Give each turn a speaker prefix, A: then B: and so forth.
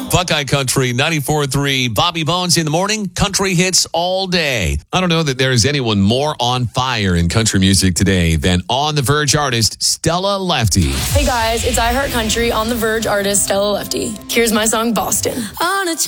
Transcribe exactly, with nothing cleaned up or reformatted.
A: Buckeye Country ninety-four point three. Bobby Bones in the morning. Country hits all day. I don't know that there is anyone more on fire in country music today than On the Verge artist Stella Lefty.
B: Hey guys, it's I Heart Country On the Verge artist Stella Lefty. Here's my song Boston.
C: On a